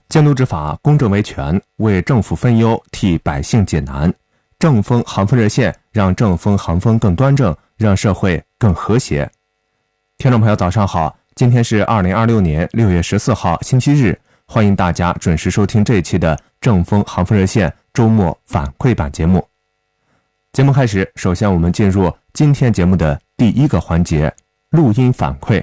监督执法，公正维权，为政府分忧，替百姓解难。正风航风热线，让正风航风更端正，让社会更和谐。听众朋友，早上好，今天是2026年6月14号，星期日，欢迎大家准时收听这一期的正风航风热线周末反馈版节目。节目开始，首先我们进入今天节目的第一个环节——录音反馈。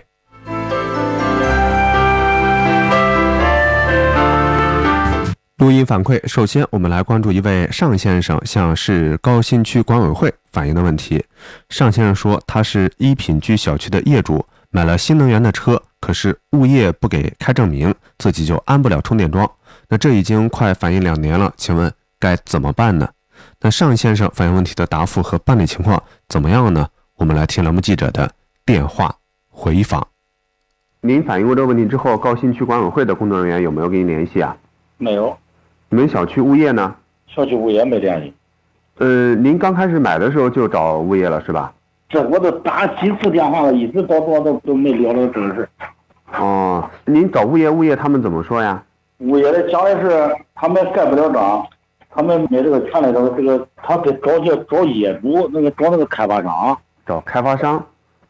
录音反馈，首先我们来关注一位尚先生向市高新区管委会反映的问题。尚先生说，他是一品居小区的业主，买了新能源的车，可是物业不给开证明，自己就安不了充电桩。那这已经快反映2年了，请问该怎么办呢？那尚先生反映问题的答复和办理情况怎么样呢？我们来听栏目记者的电话回访。 您反映过这个问题之后，高新区管委会的工作人员有没有跟您联系啊？ 没有。 你们小区物业呢？ 小区物业没联系。 您刚开始买的时候就找物业了是吧？ 这我都打几次电话了，一直都没聊到这个事。 哦，您找物业他们怎么说呀？ 物业的讲的是他们盖不了章，他们没这个权利，他得找业主，找那个开发商。 找开发商。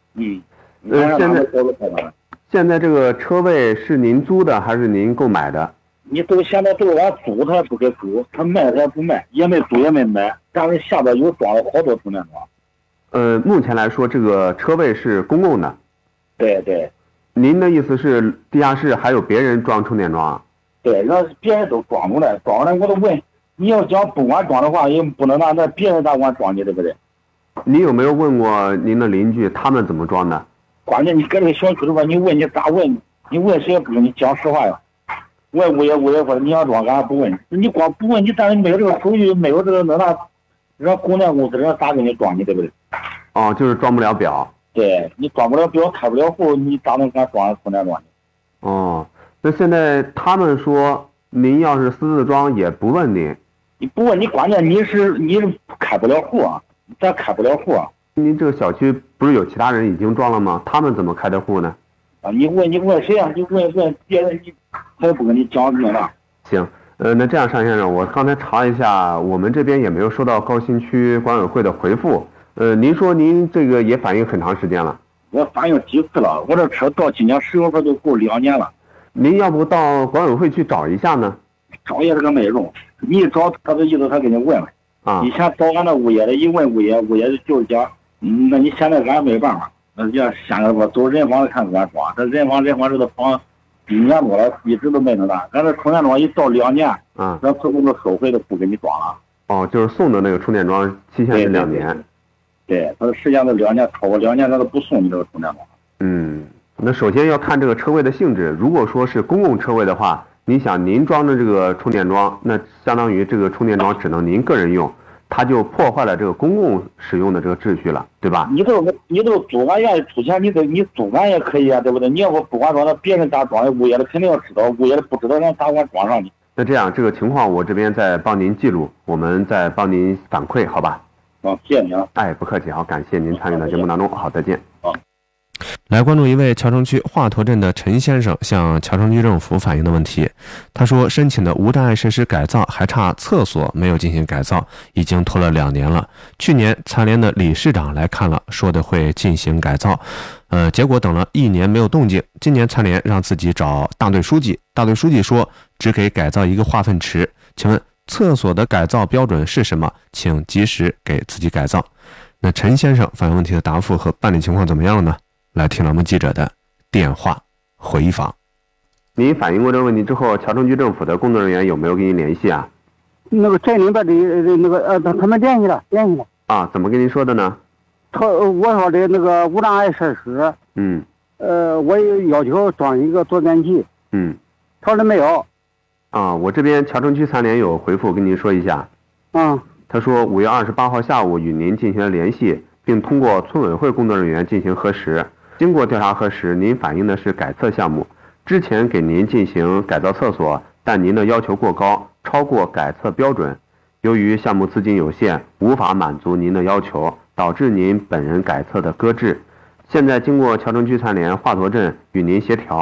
现在这个车位是您租的还是您购买的？ 你现在都往租，他也不给租，他卖他也不卖，也没租也没买，但是下边有装了好多充电桩。 目前来说，这个车位是公共的。 对。 您的意思是地下室还有别人装充电桩啊？ 对，那别人都装出来，我都问，你要讲不管装的话，也不能那别人咋管装你，对不对？ 你有没有问过您的邻居他们怎么装的？ 关键你搁这个小区里边，你问你咋问？你问谁也不跟你讲实话呀。问物业说你要装，俺不问你光不问你，但是没有这个手续，没有这个让供电公司人咋给你装你，对不对？ 哦，就是装不了表。 对，你装不了表，开不了户，你咋能敢装充电桩呢？ 哦，那现在他们说您要是私自装也不问您。 你不问你，关键你是开不了户啊，咱开不了户啊。 您这个小区不是有其他人已经装了吗？他们怎么开的户呢？ 啊，你问谁啊？你问别人，他也不跟你讲明了。 行，那这样，尚先生，我刚才查一下，我们这边也没有收到高新区管委会的回复。您说您这个也反映很长时间了？ 我反映几次了，我这车到今年10月份都够2年了。 您要不到管委会去找一下呢？ 找也是个没用，你一找他的意思他给你问了。 啊， 以前找俺那物业的，一问物业就是讲，那你现在俺没办法。那就现在我走人防看俺装，这人防这都防1年多了，一直都没弄大。咱这充电桩一到2年，咱自动都收回，都不给你装了。 哦，就是送的那个充电桩期限是2年。 对，他的时间都2年，超过2年，他都不送你这个充电桩。那首先要看这个车位的性质。如果说是公共车位的话，你想您装的这个充电桩，那相当于这个充电桩只能您个人用。他就破坏了这个公共使用的这个秩序了，对吧？ 你都租，俺愿意出钱，你租俺也可以啊，对不对？你要不管装，那别人咋装的，物业的肯定要知道，物业的不知道，人咋管装上去？ 那这样，这个情况我这边再帮您记录，我们再帮您反馈，好吧？ 谢谢您啊。 不客气，好，感谢您参与到节目当中，好，再见。 来关注一位桥城区华佗镇的陈先生向桥城区政府反映的问题。他说，申请的无障碍设施改造还差厕所没有进行改造，已经拖了2年了。去年残联的理事长来看了，说的会进行改造，结果等了1年没有动静。今年残联让自己找大队书记，大队书记说只给改造一个化粪池。请问厕所的改造标准是什么？请及时给自己改造。那陈先生反映问题的答复和办理情况怎么样呢？来听我们记者的电话回访。 您反映过这个问题之后，桥城区政府的工作人员有没有跟您联系啊？ 那个镇里边的他们联系了。 啊，怎么跟您说的呢？ 我说的那个无障碍设施，我也要求装一个坐便器，他说的没有。 啊，我这边桥城区残联有回复跟您说一下。他说5月28号下午与您进行了联系，并通过村委会工作人员进行核实。经过调查核实，您反映的是改厕项目，之前给您进行改造厕所，但您的要求过高，超过改厕标准。由于项目资金有限，无法满足您的要求，导致您本人改厕的搁置。现在经过桥城区残联华佗镇与您协调，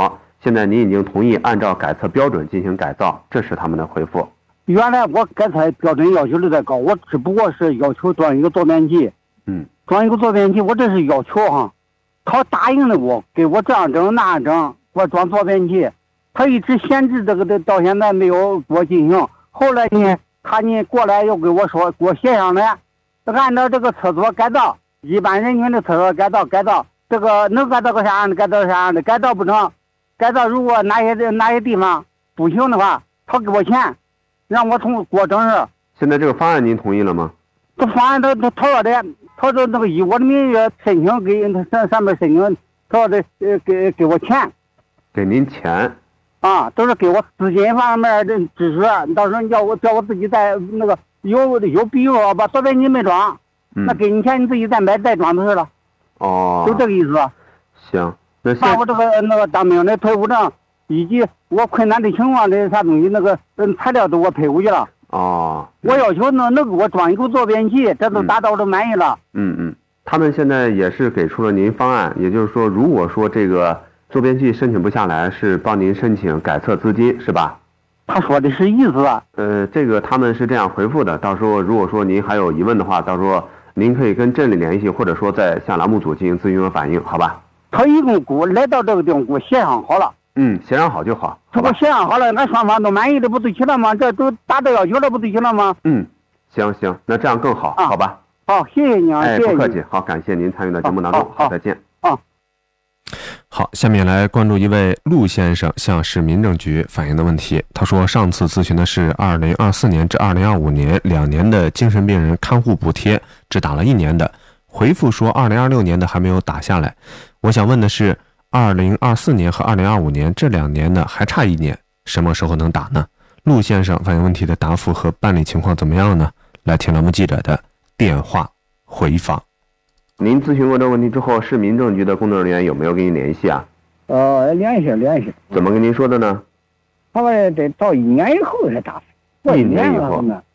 现在您已经同意按照改测标准进行改造，这是他们的回复。 原来我改测标准要求的再高，我只不过是要求装一个坐便器，装一个坐便器，我这是要求哈。他答应了我，给我这样整那样整，给我装坐便器，他一直限制这个的，到现在没有给我进行。后来呢，他呢过来又给我说，给我写上来，按照这个厕所改造，一般人群的厕所改造，这个能改造个啥样的改造啥样的，改造不成，改造如果哪些地方不行的话，他给我钱，让我给我整事。 现在这个方案您同意了吗？ 这方案他说的，他说那个以我的名义申请给上面申请，他说的给我钱， 给您钱啊，都是给我资金方面的支持。到时候叫我自己在那个有比如说把坐便器没装，那给你钱你自己再买再装就是了。 哦， 就这个意思。 行，那把我这个当兵的退伍证以及我困难的情况的啥东西那个材料都我配过去了。 哦， 我要求能给我装一个坐便器，这都达到我的满意了。 他们现在也是给出了您方案，也就是说，如果说这个坐便器申请不下来，是帮您申请改测资金，是吧？ 他说的是意思啊。 这个他们是这样回复的。到时候如果说您还有疑问的话，到时候您可以跟镇里联系，或者说再向栏目组进行咨询和反映，好吧？ 他一共给我来到这个地方给我协商好了。 协商好就好。 他给我协商好了，那双方都满意的不就行了吗？这都达到要求了不就行了吗？ 行，那这样更好，好吧？ 好，谢谢你啊，谢谢你。 不客气。好，感谢您参与到节目当中。好，再见。 好，下面来关注一位陆先生向市民政局反映的问题。他说，上次咨询的是2024年至2025年2年的精神病人看护补贴，只打了1年的，回复说2026年的还没有打下来。我想问的是，2024年和2025年这2年呢还差1年，什么时候能打呢？陆先生反映问题的答复和办理情况怎么样呢？来听栏目记者的电话回访。 您咨询过这个问题之后，市民政局的工作人员有没有跟您联系啊？ 联系。 怎么跟您说的呢？ 他说得到1年以后才打。 过1年以后呢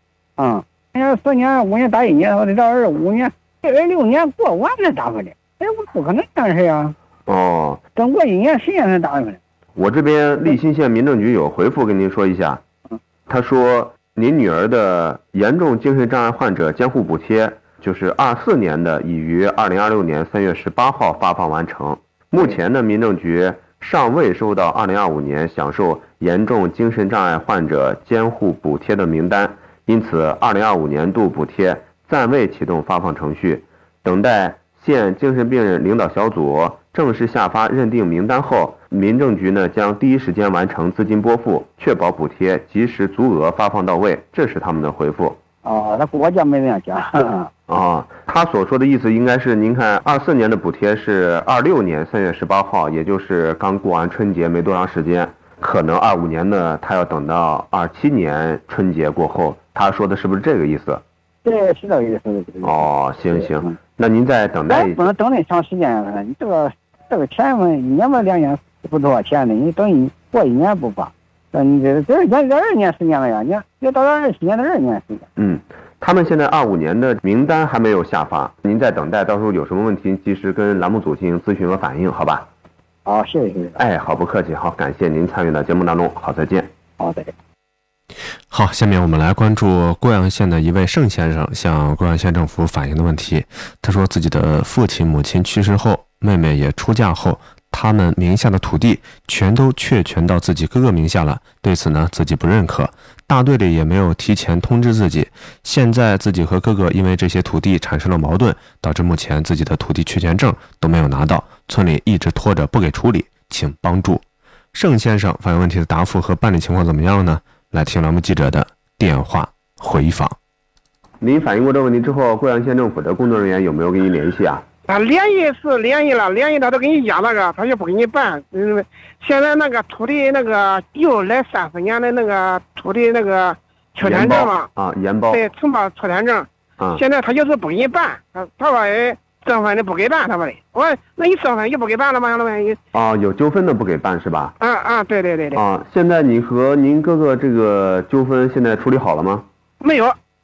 ？4年5年打1年，我得到25年、26年过完才打回来。我不可能这样事啊。等过1年时间才打回来。 我这边利辛县民政局有回复跟您说一下。他说您女儿的严重精神障碍患者监护补贴，就是24年的，已于2026年3月18号发放完成。目前呢，民政局尚未收到2025年享受严重精神障碍患者监护补贴的名单，因此2025年度补贴暂未启动发放程序，等待县精神病人领导小组正式下发认定名单后，民政局呢将第一时间完成资金拨付，确保补贴及时足额发放到位。这是他们的回复。 那我家没这样讲。 他所说的意思应该是，您看24年的补贴是26年3月18号，也就是刚过完春节没多长时间，可能25年呢他要等到27年春节过后。他说的是不是这个意思？ 对，是这个意思。 行，那您再等待一下。 不能等那长时间，你这个钱嘛，1年嘛2年不多少钱呢，你等你过1年不发，你这2年时间了呀，你要到27年的2年时间。 他们现在25年的名单还没有下发，您再等待，到时候有什么问题及时跟栏目组进行咨询和反映，好吧？ 好，谢谢。 好，不客气。好，感谢您参与到节目当中。好，再见。 好，再见。 好，下面我们来关注贵阳县的一位盛先生向贵阳县政府反映的问题。他说，自己的父亲母亲去世后，妹妹也出嫁后，他们名下的土地全都确权到自己哥哥名下了，对此呢自己不认可，大队里也没有提前通知自己，现在自己和哥哥因为这些土地产生了矛盾，导致目前自己的土地确权证都没有拿到，村里一直拖着不给处理，请帮助。盛先生反映问题的答复和办理情况怎么样呢？来听栏目记者的电话回访。 您反映过这个问题之后，贵阳县政府的工作人员有没有跟您联系啊？ 联系了，他都给你讲那个，他就不给你办。现在那个土地那个又来30年的那个土地那个确权证嘛， 延包。对， 承包确权证。现在他就是不给你办，他说身份的不给办，他说的。我说那你身份就不给办了吗？ 有纠纷的不给办是吧？ 对。 现在你和您哥哥这个纠纷现在处理好了吗？ 没有。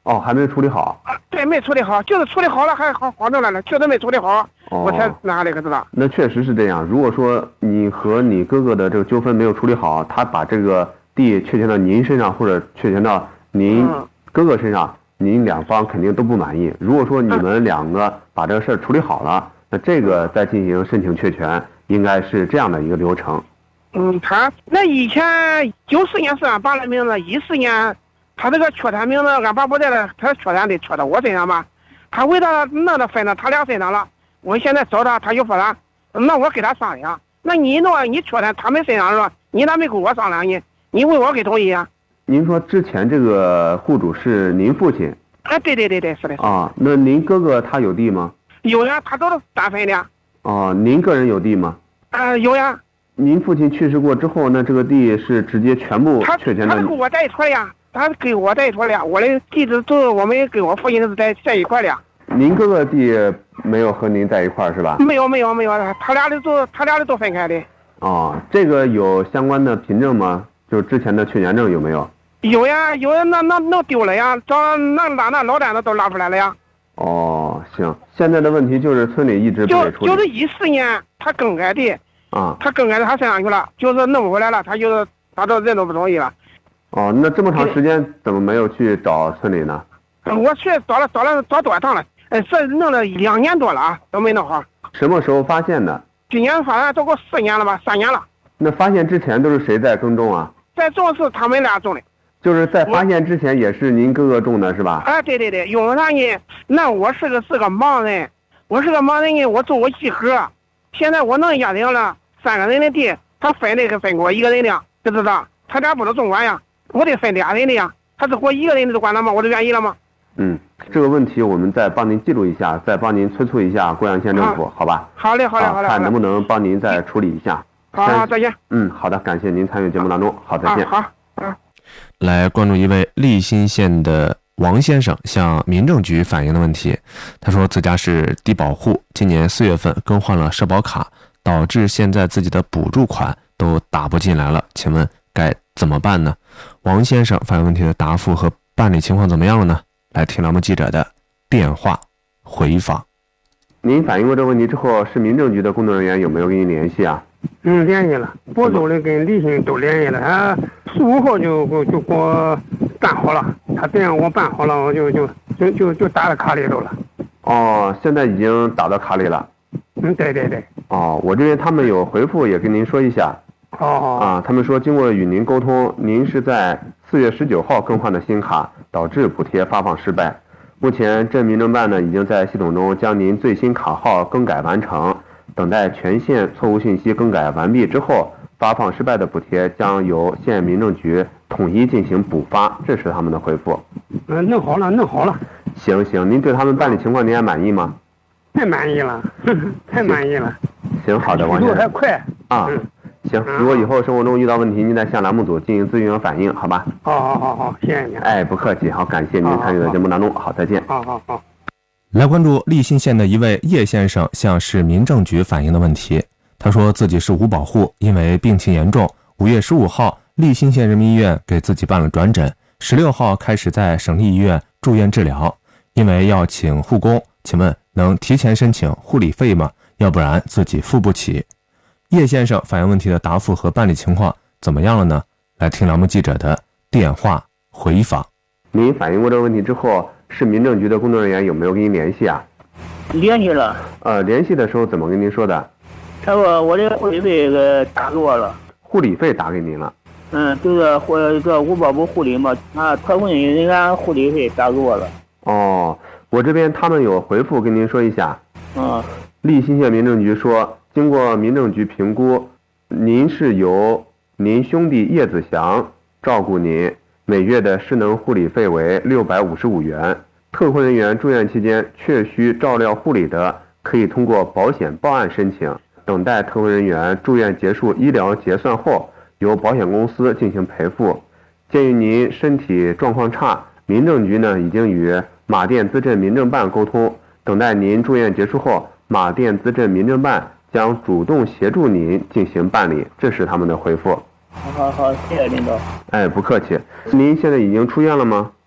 哦，还没处理好。 对，没处理好，就是处理好了还好着了，确实没处理好，我才拿那个知道。 那确实是这样。如果说你和你哥哥的这个纠纷没有处理好，他把这个地确权到您身上，或者确权到您哥哥身上，您两方肯定都不满意。如果说你们两个把这个事儿处理好了，那这个再进行申请确权，应该是这样的一个流程。 他那以前94年是俺爸的名字，14年他这个确权名字俺爸不在了，他确权得确到我身上吧？他为他弄的分到他俩身上了，我现在找他，他就说了，那我跟他商量。那你弄你确权他们身上是吧？你咋没跟我商量呢？你为我给同意啊？ 您说之前这个户主是您父亲？ 对，是的。 啊，那您哥哥他有地吗？ 有呀，他都是单分的。 哦，您个人有地吗？ 有呀。 您父亲去世过之后，那这个地是直接全部确权的？ 他跟我在一块呀，他跟我在一块呀，我的地址都我们跟我父亲是在一块的。 您哥哥地没有和您在一块是吧？ 没有，他俩的都分开的。 哦，这个有相关的凭证吗？就是之前的确权证有没有？ 有呀，那丢了呀，找那老单子都拉出来了呀。 哦，行，现在的问题就是村里一直不给处理。 就是14年他更改的。 他更改到他身上去了，就是弄不回来了，他都人都不同意了。 哦，那这么长时间怎么没有去找村里呢？ 我去找多趟了，这弄了2年多了啊，都没弄好。 什么时候发现的？ 今年发现都过4年了吧，3年了。 那发现之前都是谁在耕种啊？ 在种是他们俩种的。 就是在发现之前也是您哥哥种的是吧？ 对，因为啥呢？那我是个盲人，呢，我种过1盒。现在我弄家庭了，3个人的地，他分给我1个人的，知不知道？他俩不能种管呀，我得分2人的呀。他是我1个人的管了吗？我就愿意了吗？ 这个问题我们再帮您记录一下，再帮您催促一下贵阳县政府，好吧？ 好嘞， 看能不能帮您再处理一下。 好，再见。 好的，感谢您参与节目当中，好，再见。 好。 来关注一位利辛县的王先生向民政局反映的问题。他说自家是低保户，今年4月份更换了社保卡，导致现在自己的补助款都打不进来了，请问该怎么办呢？王先生反映问题的答复和办理情况怎么样了呢？来听栏目记者的电话回访。 您反映过这个问题之后，市民政局的工作人员有没有跟您联系啊？ 联系了，播州的跟利辛都联系了，他4、5号就给我办好了，他这样我办好了，我就打到卡里头了。 哦，现在已经打到卡里了。 对。 哦，我这边他们有回复，也跟您说一下。他们说经过与您沟通，您是在4月19号更换的新卡，导致补贴发放失败。目前镇民政办呢已经在系统中将您最新卡号更改完成，等待全县错误信息更改完毕之后，发放失败的补贴将由县民政局统一进行补发，这是他们的回复。 弄好了。 行，您对他们办理情况您还满意吗？ 太满意了，太满意了。 行，好的，王先生。 还快行，如果以后生活中遇到问题，您再向栏目组进行咨询和反映，好吧？ 好，谢谢您。 不客气，好，感谢您参与到节目当中，好，再见。 好。 来关注利辛县的一位叶先生向市民政局反映的问题。他说自己是无保户，因为病情严重，5月15号利辛县人民医院给自己办了转诊，16号开始在省立医院住院治疗。因为要请护工，请问能提前申请护理费吗？要不然自己付不起。叶先生反映问题的答复和办理情况怎么样了呢？来听栏目记者的电话回访。 您反映过这个问题之后，市民政局的工作人员有没有跟您联系啊？ 联系了。 联系的时候怎么跟您说的？ 他说我的护理费给打给我了。 护理费打给您了？ 就是这无保护护理嘛，特困人家护理费打给我了。 哦，我这边他们有回复跟您说一下。利辛县民政局说，经过民政局评估，您是由您兄弟叶子祥照顾您，每月的失能护理费为655元。特困人员住院期间确需照料护理的，可以通过保险报案申请，等待特困人员住院结束医疗结算后，由保险公司进行赔付。鉴于您身体状况差，民政局呢已经与马甸资镇民政办沟通，等待您住院结束后，马甸资镇民政办将主动协助您进行办理，这是他们的回复。 好，谢谢领导。 不客气。您现在已经出院了吗？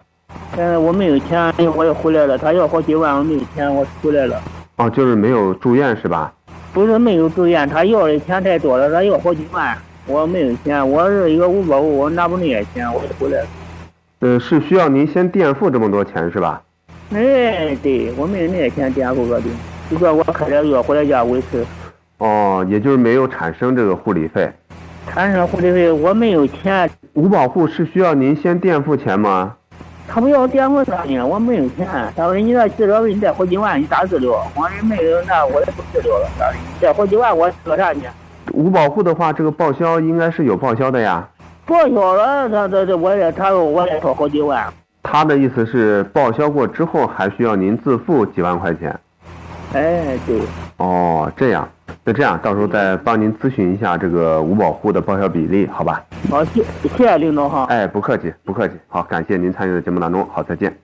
我没有钱，我也回来了。他要好几万，我没有钱，我回来了。 哦，就是没有住院是吧？ 不是没有住院，他要的钱太多了，他要好几万，我没有钱，我是一个5保户，我拿不那些钱，我就回来了。 是需要您先垫付这么多钱是吧？ 哎，对，我没有那些钱垫付个的，就说我开点药回来家维持。 哦，也就是没有产生这个护理费。 产生护理费，我没有钱。 5保户是需要您先垫付钱吗？ 他不要垫付啥呢？我没有钱。他说你这治疗费你得好几万，你咋治疗？我也没有，那我也不治疗了。你这好几万我做啥呢 ？5保户的话，这个报销应该是有报销的呀。 报销了，他说我也掏好几万。 他的意思是报销过之后还需要您自付几万块钱。 哎，对。 哦，这样，那这样到时候再帮您咨询一下这个5保户的报销比例，好吧？ 好，谢谢领导哈。 哎，不客气，不客气。好，感谢您参与的节目当中，好，再见。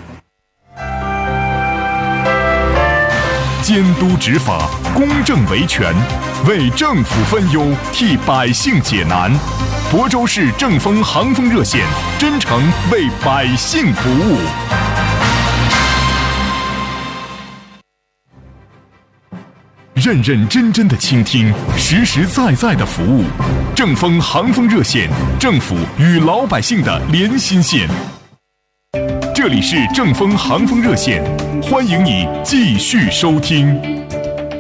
监督执法，公正维权，为政府分忧，替百姓解难。亳州市正风航风热线，真诚为百姓服务。认认真真的倾听，实实在在的服务。正风航风热线，政府与老百姓的连心线。这里是正风航风热线，欢迎你继续收听。